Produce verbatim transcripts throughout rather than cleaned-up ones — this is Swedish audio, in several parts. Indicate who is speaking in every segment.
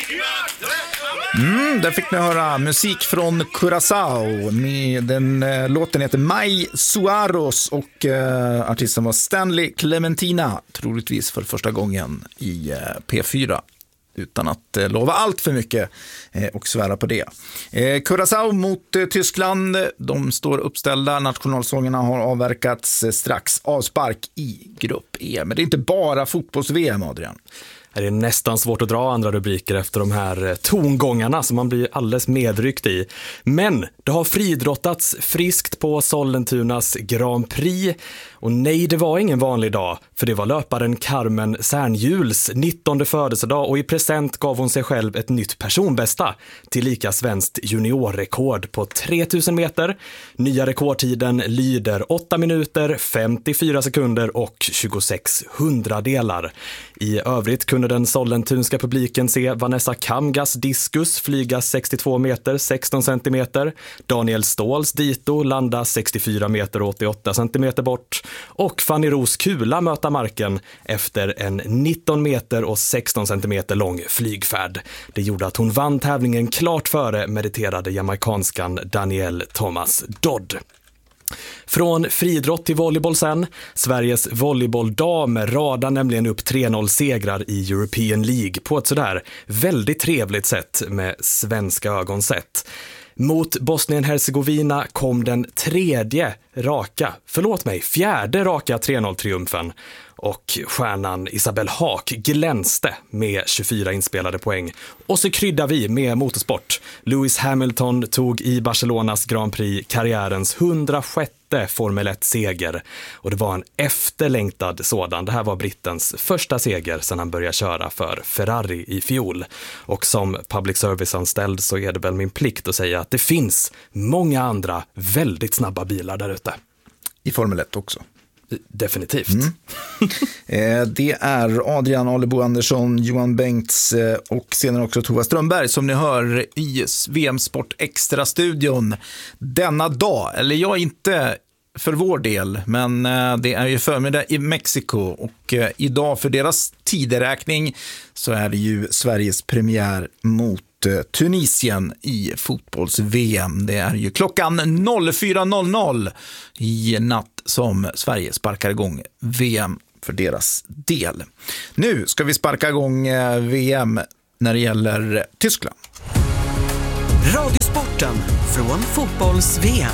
Speaker 1: Mm, där fick ni höra musik från Curaçao. Med den eh, låten heter Mai Suaros och eh, artisten var Stanley Clementina, troligtvis för första gången i eh, P fyra. Utan att eh, lova allt för mycket eh, och svära på det. Eh, Curaçao mot eh, Tyskland. De står uppställda. Nationalsångerna har avverkats eh, strax. Avspark i grupp E. Men det är inte bara fotbolls-V M, Adrian.
Speaker 2: Det är nästan svårt att dra andra rubriker efter de här tongångarna som man blir alldeles medryckt i. Men det har friidrottats friskt på Sollentunas Grand Prix. Och nej, det var ingen vanlig dag, för det var löparen Carmen Särnhjuls nittonde födelsedag och i present gav hon sig själv ett nytt personbästa, tillika svenskt juniorrekord på tre tusen meter. Nya rekordtiden lyder åtta minuter, femtiofyra sekunder och tjugosex hundradelar. I övrigt kunde den sollentunska publiken se Vanessa Kamgas diskus flyga sextiotvå meter, sexton centimeter. Daniel Ståhls dito landa sextiofyra meter, åttioåtta centimeter bort. Och Fanny Ros kula möta marken efter en nitton meter och sexton centimeter lång flygfärd. Det gjorde att hon vann tävlingen klart före meriterade jamaikanskan Danielle Thomas Dodd. Från friidrott till volleyboll sen. Sveriges volleybolldamer radar nämligen upp tre noll segrar i European League på ett sådär väldigt trevligt sätt med svenska ögon sett. Mot Bosnien-Hercegovina kom den tredje raka, förlåt mig, fjärde raka tre noll-triumfen. Och stjärnan Isabel Haak glänste med tjugofyra inspelade poäng. Och så kryddar vi med motorsport. Lewis Hamilton tog i Barcelonas Grand Prix karriärens hundrasjätte Formel ett-seger. Och det var en efterlängtad sådan. Det här var brittens första seger sedan han började köra för Ferrari i fjol. Och som public service-anställd så är det väl min plikt att säga att det finns många andra väldigt snabba bilar där ute.
Speaker 1: I Formel ett också.
Speaker 2: Definitivt.
Speaker 1: Mm. eh, det är Adrian Alebo Andersson, Johan Bengts eh, och senare också Tova Strömberg som ni hör i V M Sport Extra-studion denna dag. Eller jag inte för vår del, men eh, det är ju förmiddag i Mexiko och eh, idag för deras tideräkning så är det ju Sveriges premiär mot Tunisien i fotbolls-V M. Det är ju klockan fyra noll noll i natt som Sverige sparkar igång V M för deras del. Nu ska vi sparka igång V M när det gäller Tyskland.
Speaker 3: Radiosporten från fotbolls-V M.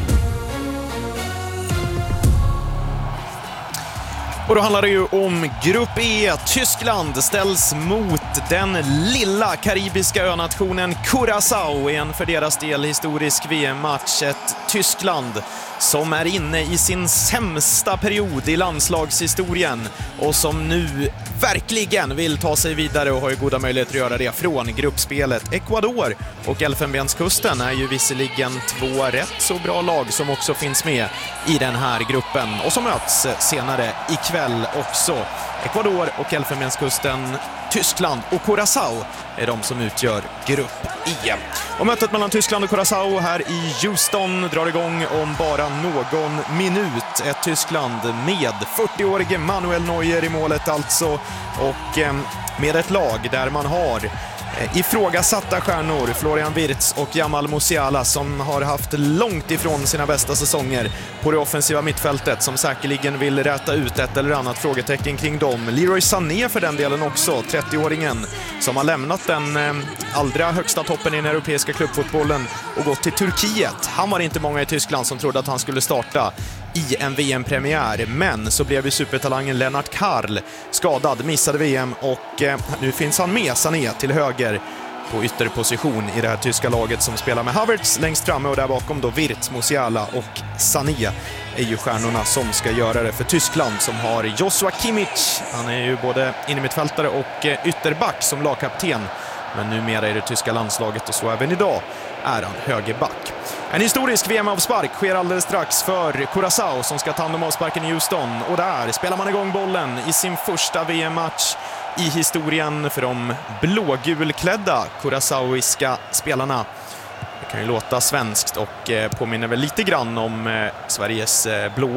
Speaker 4: Och då handlar det ju om Grupp E. Tyskland ställs mot den lilla karibiska önationen Curaçao i en för deras del historisk V M-match. Ett Tyskland som är inne i sin sämsta period i landslagshistorien och som nu verkligen vill ta sig vidare och har ju goda möjligheter att göra det från gruppspelet. Ecuador och Elfenbenskusten är ju visserligen två rätt så bra lag som också finns med i den här gruppen och som möts senare ikväll också. Ecuador och Elfenbenskusten, Tyskland och Curaçao är de som utgör grupp E. Och mötet mellan Tyskland och Curaçao här i Houston drar igång om bara någon minut. Ett Tyskland med fyrtioårige Manuel Neuer i målet alltså och med ett lag där man har ifrågasatta stjärnor, Florian Wirtz och Jamal Musiala som har haft långt ifrån sina bästa säsonger på det offensiva mittfältet som säkerligen vill räta ut ett eller annat frågetecken kring dem. Leroy Sané för den delen också, trettioåringen som har lämnat den eh, allra högsta toppen i den europeiska klubbfotbollen och gått till Turkiet. Han var inte många i Tyskland som trodde att han skulle starta i en V M-premiär, men så blev ju supertalangen Lennart Karl skadad, missade V M och eh, nu finns han med, Sané till höger på ytterposition i det här tyska laget som spelar med Havertz längst framme och där bakom då Wirtz, Musiala och Sané är ju stjärnorna som ska göra det för Tyskland som har Joshua Kimmich, han är ju både innermittfältare och eh, ytterback som lagkapten, men numera är det tyska landslaget och så även idag är han högerback. En historisk V M-avspark sker alldeles strax för Curaçao som ska ta hand om avsparken i Houston. Och där spelar man igång bollen i sin första V M-match i historien för de blågulklädda curaçaoiska spelarna. Det kan ju låta svenskt och påminner väl lite grann om Sveriges blåa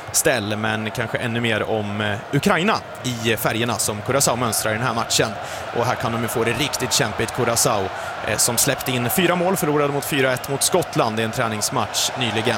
Speaker 4: ställ, men kanske ännu mer om Ukraina i färgerna som Curaçao mönstrar i den här matchen. Och här kan de ju få det riktigt kämpigt. Curaçao som släppte in fyra mål, förlorade mot fyra ett mot Skottland i en träningsmatch nyligen.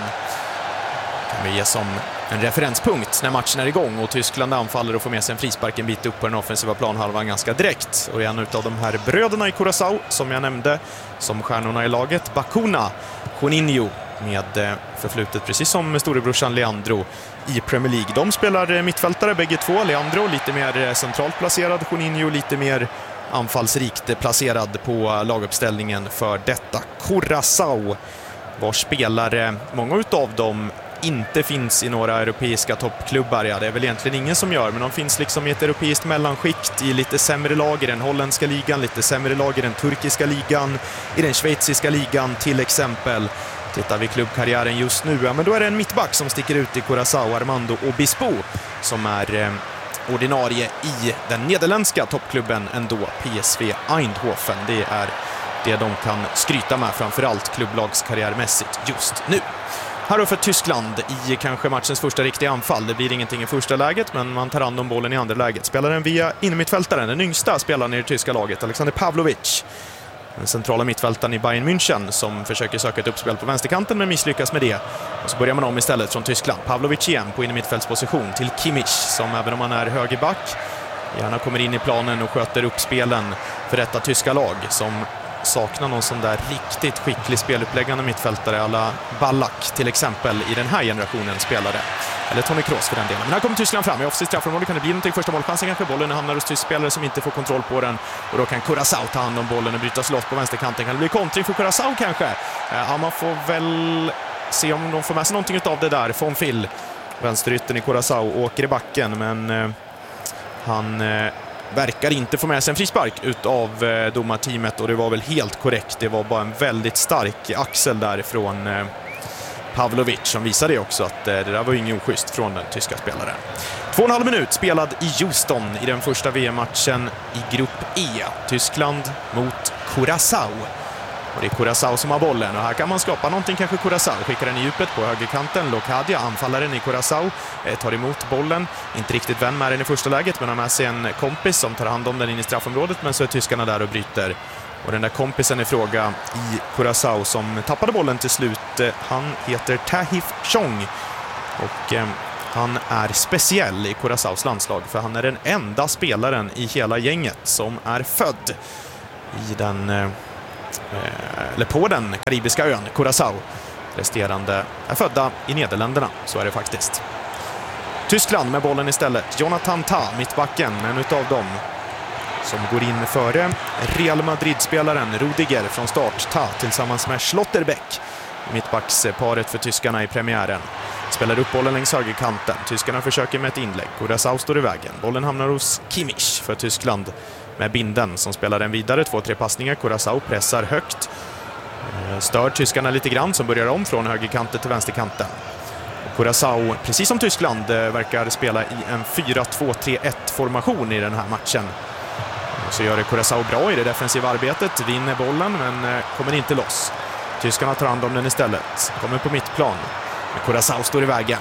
Speaker 4: Kan vi ge som en referenspunkt när matchen är igång och Tyskland anfaller och får med sig en frispark en bit upp på den offensiva planhalvan ganska direkt. Och en av de här bröderna i Curaçao som jag nämnde som stjärnorna i laget, Bacuna Juninho, med förflutet precis som storebrorsan Leandro i Premier League. De spelar mittfältare bägge två. Leandro lite mer centralt placerad, Juninho lite mer anfallsrikt placerad på laguppställningen för detta Curaçao, var spelare, många utav dem inte finns i några europeiska toppklubbar. Ja, det är väl egentligen ingen som gör, men de finns liksom i ett europeiskt mellanskikt i lite sämre lag i den holländska ligan, lite sämre lag i den turkiska ligan, i den schweiziska ligan till exempel. Tittar vi klubbkarriären just nu, ja, men då är det en mittback som sticker ut i Curaçao, Armando Obispo, som är eh, ordinarie i den nederländska toppklubben ändå, P S V Eindhoven. Det är det de kan skryta med, framförallt klubblagskarriärmässigt just nu. Här då för Tyskland i kanske matchens första riktiga anfall. Det blir ingenting i första läget, men man tar hand om bollen i andra läget. Spelar den via innermittfältaren, den yngsta spelaren i det tyska laget, Alexander Pavlovic. Den centrala mittfältaren i Bayern München som försöker söka ett uppspel på vänsterkanten men misslyckas med det. Och så börjar man om istället från Tyskland. Pavlovic igen på innermittfältsposition till Kimmich, som även om han är högerback gärna kommer in i planen och sköter upp spelen för detta tyska lag som saknar någon sån där riktigt skicklig speluppläggande mittfältare alla Ballack till exempel i den här generationen spelare. Eller Toni Kroos för den delen. Men här kommer Tyskland fram. I offensivt straffområde kan det bli någonting första målchansen kanske. Bollen hamnar hos tysk spelare som inte får kontroll på den. Och då kan Curaçao ta hand om bollen och bryta loss på vänsterkanten. Kan det bli kontring för Curaçao kanske? Ja, man får väl se om de får med sig någonting av det där. Von Phil, vänsterytten i Curaçao, åker i backen, men eh, han eh, verkar inte få med sig en frispark utav eh, domarteamet, och det var väl helt korrekt. Det var bara en väldigt stark axel därifrån eh, Pavlovic som visade det också, att eh, det där var ju inget oschysst från den tyska spelaren. Två och en halv minut spelad i Houston i den första V M-matchen i grupp E. Tyskland mot Curaçao. Och det är Curaçao som har bollen, och här kan man skapa någonting kanske. Curaçao skickar den i djupet på högerkanten. Locadia, anfallaren i Curaçao, tar emot bollen. Inte riktigt vän med den i första läget, men har med sig en kompis som tar hand om den in i straffområdet, men så är tyskarna där och bryter. Och den där kompisen i fråga i Curaçao som tappade bollen till slut, han heter Tahith Chong. Och eh, han är speciell i Curaçaos landslag, för han är den enda spelaren i hela gänget som är född i den... Eh, eller på den karibiska ön Curaçao. Resterande är födda i Nederländerna, så är det faktiskt. Tyskland med bollen istället. Jonathan Tah, mittbacken, en utav dem som går in före Real Madrid-spelaren Rudiger från start. Tah tillsammans med Schlotterbeck, mittbacksparet för tyskarna i premiären. Spelar upp bollen längs högerkanten. Tyskarna försöker med ett inlägg. Curaçao står i vägen. Bollen hamnar hos Kimmich för Tyskland med binden som spelar den vidare. Två, tre passningar. Curaçao pressar högt. Stör tyskarna lite grann som börjar om från högerkanten till vänsterkanten. Curaçao, precis som Tyskland, verkar spela i en fyra två tre ett formation i den här matchen. Så gör det Curaçao bra i det defensiva arbetet. Vinner bollen men kommer inte loss. Tyskarna tar hand om den istället. Kommer på mittplan. Men Curaçao står i vägen.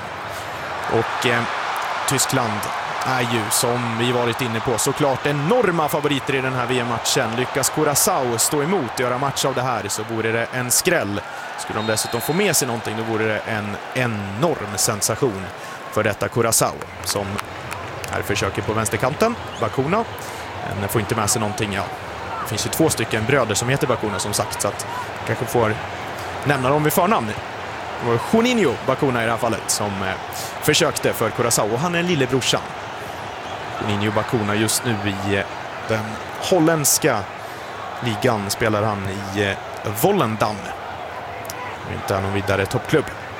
Speaker 4: Och eh, Tyskland är ju, som vi varit inne på, såklart enorma favoriter i den här V M-matchen. Lyckas Curaçao stå emot och göra match av det här, så vore det en skräll. Skulle de dessutom få med sig någonting, då vore det en enorm sensation för detta Curaçao, som här försöker på vänsterkanten. Bacuna, men får inte med sig någonting. Ja, det finns ju två stycken bröder som heter Bacuna som sagt, så att kanske får nämna dem vid förnamn. Det var Juninho Bacuna i det här fallet som eh, försökte för Curaçao, och han är lillebrorsan. Juninho Bacuna just nu i eh, den holländska ligan spelar han i eh, Volendam. Inte någon vidare toppklubb.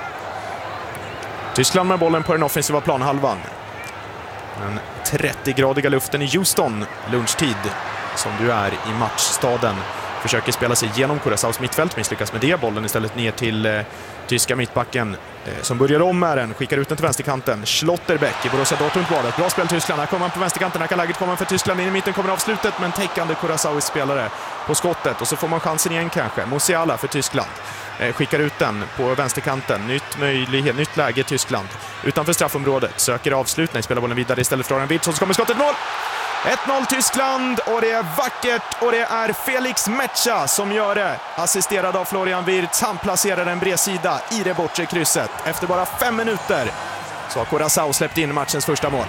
Speaker 4: Tyskland med bollen på den offensiva planhalvan. Den trettio-gradiga luften i Houston, lunchtid som du är i matchstaden. Försöker spela sig genom Curaçaos mittfält, misslyckas med det. Bollen istället ner till eh, tyska mittbacken eh, som börjar om med den. Skickar ut den till vänsterkanten. Schlotterbeck i Borussia Dortmund var det. Bra spel Tyskland. Här kommer man på vänsterkanten. Här kan läget komma för Tyskland. In i mitten kommer avslutet, men täckande Curaçaos spelare på skottet. Och så får man chansen igen kanske. Musiala för Tyskland. eh, skickar ut den på vänsterkanten. Nytt möjlighet, nytt läge Tyskland. Utanför straffområdet, söker avslutning, spelar bollen vidare istället för Florian Wirtz, och så kommer skottet, mål! ett noll Tyskland, och det är vackert, och det är Felix Metscha som gör det. Assisterad av Florian Wirtz, han placerar en bredsida i det bortre krysset. Efter bara fem minuter så har Curaçao släppt in matchens första mål.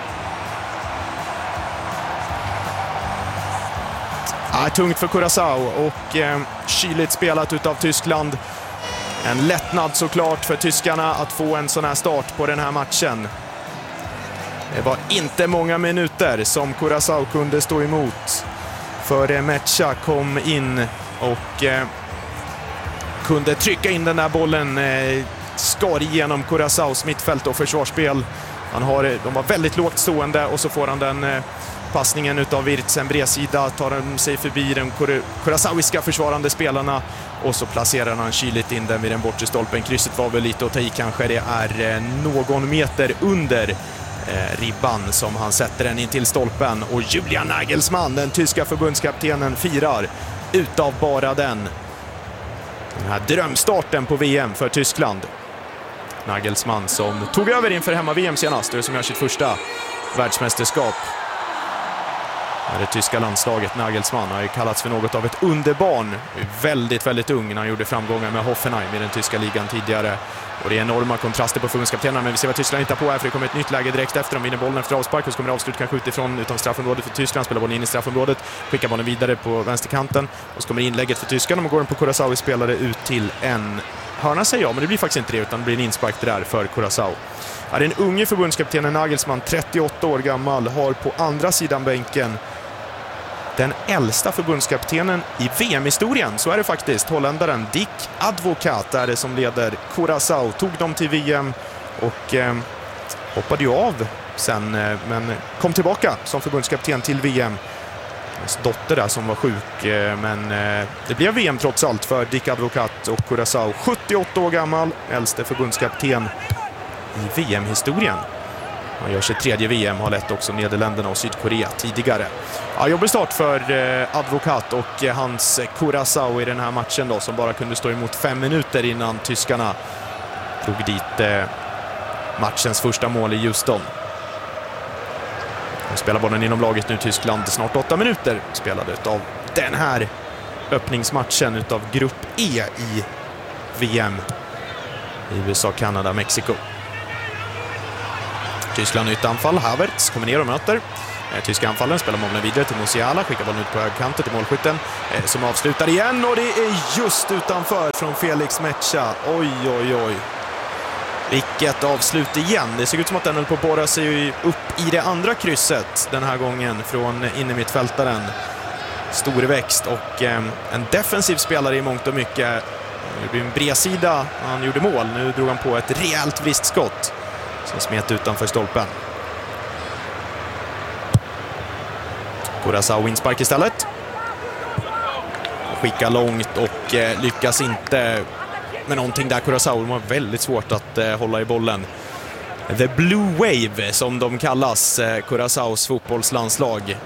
Speaker 4: Ja, tungt för Curaçao och eh, kyligt spelat utav Tyskland. En lättnad såklart för tyskarna att få en sån här start på den här matchen. Det var inte många minuter som Curaçao kunde stå emot, för Metscha kom in och eh, kunde trycka in den där bollen, eh, skar igenom Curaçaos mittfält och försvarsspel. Han har, de var väldigt lågt stående, och så får han den eh, passningen utav Wirtz, en bredsida, tar han sig förbi de Curaçaoiska försvarande spelarna, och så placerar han kyligt in den vid den bortre stolpen. Krysset var väl lite att ta i kanske, det är eh, någon meter under Eh, ribban som han sätter den in till stolpen, och Julian Nagelsmann, den tyska förbundskaptenen, firar utav bara den. Den här drömstarten på V M för Tyskland. Nagelsmann som tog över inför hemma-V M senast, och som gör sitt första världsmästerskap. Det tyska landslaget, Nagelsmann, har ju kallats för något av ett underbarn. Väldigt, väldigt ung när han gjorde framgångar med Hoffenheim i den tyska ligan tidigare. Och det är enorma kontraster på förbundskaptenerna, men vi ser vad Tyskland hittar på här, för det kommer ett nytt läge direkt efter. De vinner bollen efter avspark, och så kommer det avslut kanske utifrån utan straffområdet för Tyskland. Spelar bollen in i straffområdet, skickar bollen vidare på vänsterkanten, och så kommer inlägget för Tyskland, och går den på Curaçao spelare ut till en hörna, säger jag, men det blir faktiskt inte det, utan det blir en inspark där för Curaçao. Ja, den unge förbundskaptenen Nagelsmann, trettioåtta år gammal, har på andra sidan bänken den äldsta förbundskaptenen i V M-historien. Så är det faktiskt. Holländaren Dick Advocaat är det som leder Curaçao. Tog dem till V M och eh, hoppade ju av sen, eh, men kom tillbaka som förbundskapten till V M. Hans dotter där som var sjuk, eh, men eh, det blev V M trots allt för Dick Advocaat och Curaçao. sjuttioåtta år gammal, äldste förbundskapten i V M-historien. Han gör sitt tredje V M, har lett också Nederländerna och Sydkorea tidigare. Ja, jobbig start för eh, Advocaat och eh, hans Curaçao i den här matchen då, som bara kunde stå emot fem minuter innan tyskarna drog dit eh, matchens första mål i Houston. De spelar bollen inom laget nu, Tyskland, snart åtta minuter spelade av den här öppningsmatchen utav Grupp E i V M i U S A, Kanada, Mexiko. Tyskland nytt anfall, Havertz kommer ner och möter. Tyska anfallen spelar bollen vidare till Musiala, skickar bollen ut på högkanten till målskytten som avslutar igen, och det är just utanför från Felix Metscha. Oj, oj, oj. Vilket avslut igen. Det ser ut som att den höll på att borra sig upp i det andra krysset den här gången från innermittfältaren. Storväxt och eh, en defensiv spelare i mångt och mycket. Det blir en bredsida, han gjorde mål. Nu drog han på ett rejält vristskott som smet utanför stolpen. Curaçao inspark istället. Skickar långt och eh, lyckas inte med någonting där. Curaçao, de har väldigt svårt att eh, hålla i bollen. The Blue Wave som de kallas, eh, Curaçaos fotbollslandslag.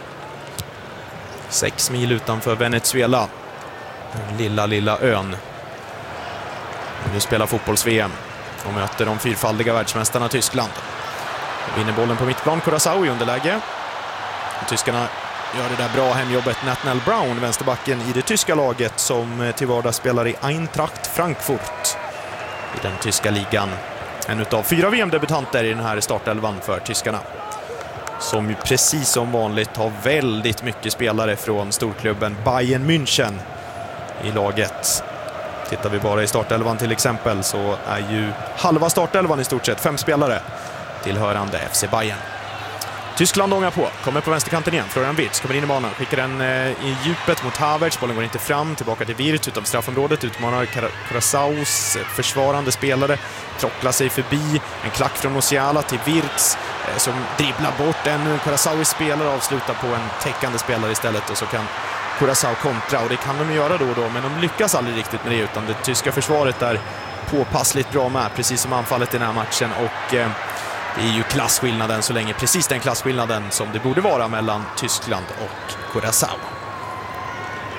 Speaker 4: Sex mil utanför Venezuela. Den lilla, lilla ön. Nu spelar fotbolls-V M och möter de fyrfaldiga världsmästarna Tyskland. Vinner bollen på mittplan, Curaçao i underläge. Tyskarna gör det där bra hemjobbet. Nathaniel Brown, vänsterbacken i det tyska laget, som till vardags spelar i Eintracht Frankfurt i den tyska ligan. En utav fyra V M-debutanter i den här startelvan för tyskarna, som ju precis som vanligt har väldigt mycket spelare från storklubben Bayern München i laget. Tittar vi bara i startelvan till exempel, så är ju halva startelvan i stort sett fem spelare tillhörande F C Bayern. Tyskland ångar på, kommer på vänsterkanten igen. Florian Wirtz kommer in i banan, skickar den eh, i djupet mot Havertz. Bollen går inte fram, tillbaka till Wirtz utom straffområdet. Utmanar Curaçaos försvarande spelare, trocklar sig förbi. En klack från Musiala till Wirtz eh, som dribblar bort en Curaçaos spelare, avslutar på en täckande spelare istället, och så kan Curaçao kontra, och det kan de göra då och då, men de lyckas aldrig riktigt med det, utan det tyska försvaret är påpassligt bra med, precis som anfallet i den här matchen. Och eh, det är ju klassskillnaden så länge, precis den klassskillnaden som det borde vara mellan Tyskland och Curaçao.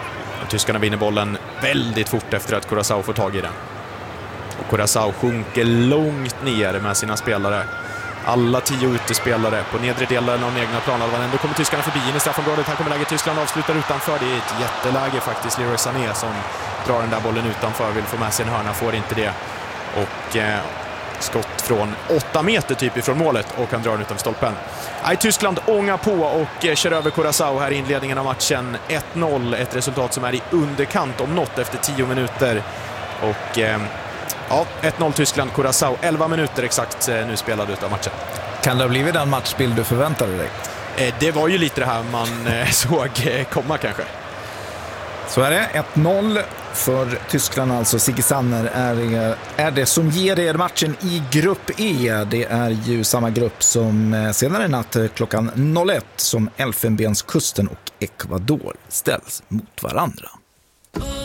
Speaker 4: Tyskarna vinner bollen väldigt fort efter att Curaçao får tag i den. Och Curaçao sjunker långt ner med sina spelare. Alla tio utespelare på nedre delen av den egna planhalvan. Ändå kommer tyskarna förbi in i straffområdet. Här kommer läget, Tyskland avslutar utanför. Det är ett jätteläge faktiskt. Leroy Sané som drar den där bollen utanför, vill få med sig en hörna, får inte det. Och eh, skott från åtta meter typ ifrån målet och han drar den utanför stolpen. Nej, Tyskland ångar på och eh, kör över Curaçao här i inledningen av matchen. ett noll, ett resultat som är i underkant om något efter tio minuter. Och eh, ja, ett noll Tyskland, Curaçao, elva minuter exakt eh, nu spelade ut av matchen.
Speaker 1: Kan det ha blivit den matchbild du förväntade dig?
Speaker 4: Eh, det var ju lite det här man eh, såg eh, komma kanske.
Speaker 1: Så är det, ett noll för Tyskland alltså. Sigge Sanner är, är det som ger er matchen i grupp E. Det är ju samma grupp som senare i natt klockan noll ett som Elfenbenskusten och Ecuador ställs mot varandra.